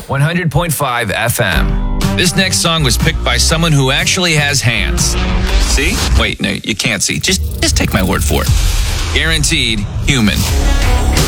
100.5 FM. This next song was picked by someone who actually has hands. See? Wait, no, you can't see. Just take my word for it. Guaranteed human.